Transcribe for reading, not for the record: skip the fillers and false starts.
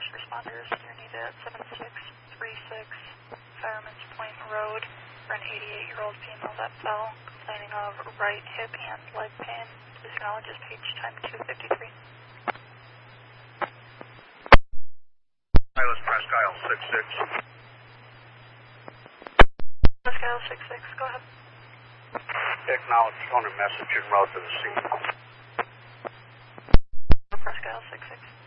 first responders. You're needed at 7636 Fireman's Point Road for an 88-year-old female that fell, complaining of right hip and leg pain. Please acknowledge as page time 253. Pilot Presque Isle 66. Presque Isle 66, go ahead. Acknowledge phone and message en route to the scene. Presque Isle 66.